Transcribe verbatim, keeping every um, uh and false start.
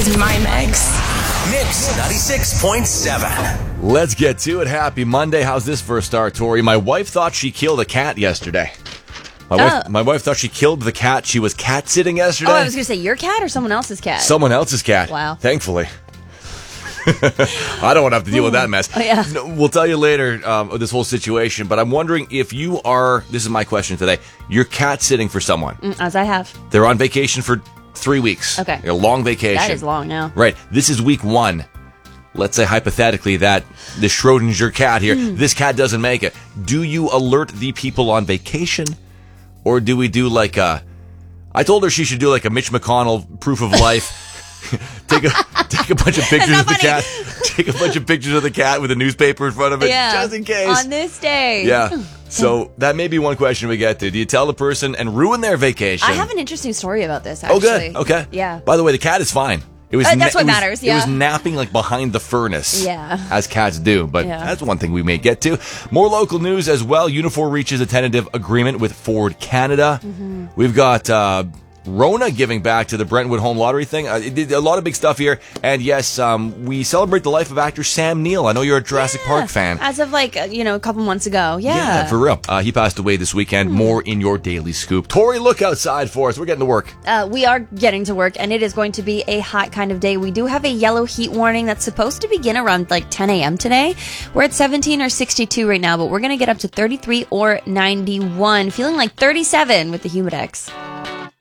is my mix. Mix ninety-six point seven. Let's get to it. Happy Monday. How's this for a start, Tori? My wife thought she killed a cat yesterday. My, oh. wife, my wife thought she killed the cat. She was cat sitting yesterday. Oh, I was going to say your cat or someone else's cat? Someone else's cat. Wow. Thankfully. I don't want to have to deal with that mess. Oh, yeah. No, we'll tell you later um, this whole situation, but I'm wondering if you are, this is my question today, you're cat sitting for someone. Mm, as I have. They're on vacation for three weeks. Okay. A long vacation. That is long now. Right. This is week one. Let's say hypothetically that the Schrodinger cat here, Mm. this cat doesn't make it. Do you alert the people on vacation? Or do we do like a, I told her she should do like a Mitch McConnell proof of life. take a take a bunch of pictures of the funny. cat. Take a bunch of pictures of the cat with a newspaper in front of it, Yeah. just in case. On this day. Yeah. So that may be one question we get to. Do you tell the person and ruin their vacation? I have an interesting story about this, actually. Oh, good. Okay. Yeah. By the way, the cat is fine. It was Uh, that's na- what it was- matters, It was yeah. napping like behind the furnace. Yeah. As cats do. But Yeah. that's one thing we may get to. More local news as well. Unifor reaches a tentative agreement with Ford Canada. Mm-hmm. We've got uh, Rona giving back to the Brentwood Home Lottery thing. Uh, it did a lot of big stuff here. And yes, um, we celebrate the life of actor Sam Neill. I know you're a Jurassic Yeah. Park fan. As of like, uh, you know, a couple months ago. Yeah. Yeah, for real. Uh, he passed away this weekend. Hmm. More in your daily scoop. Tori, look outside for us. We're getting to work. Uh, we are getting to work, and it is going to be a hot kind of day. We do have a yellow heat warning that's supposed to begin around like ten a.m. today. We're at seventeen or sixty-two right now, but we're going to get up to thirty-three or ninety-one, feeling like thirty-seven with the Humidex.